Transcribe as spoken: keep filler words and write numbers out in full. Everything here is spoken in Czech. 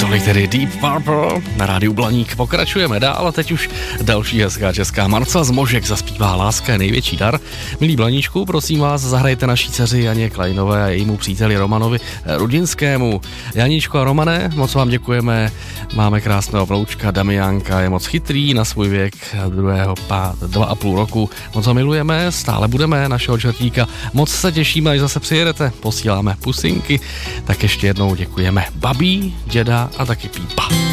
Tolik tedy Deep Purple na rádiu Blaník. Pokračujeme dál a teď už další hezká česká. Marcel Zmožek zaspívá Láska je největší dar. Milí Blaníčku, prosím vás, zahrajte naší dceři Janě Kleinové a jejímu příteli Romanovi Rudinskému. Janíčko a Romane, moc vám děkujeme. Máme krásného vloučka, Damiánka je moc chytrý na svůj věk druhého pá, dva a půl roku. Moc ho milujeme, stále budeme našeho čertíka. Moc se těšíme, až zase přijedete. Posíláme pusinky. Tak ještě jednou děkujeme babí, děda a taky pípa.